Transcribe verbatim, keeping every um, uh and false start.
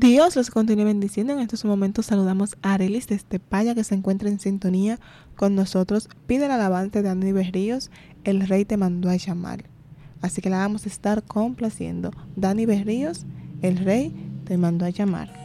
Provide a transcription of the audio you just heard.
Dios los continúe bendiciendo. En estos momentos saludamos a Arelis desde Paya, que se encuentra en sintonía con nosotros. Pide el alabante de Dani Berríos, el rey te mandó a llamar. Así que la vamos a estar complaciendo. Dani Berríos, el rey te mandó a llamar.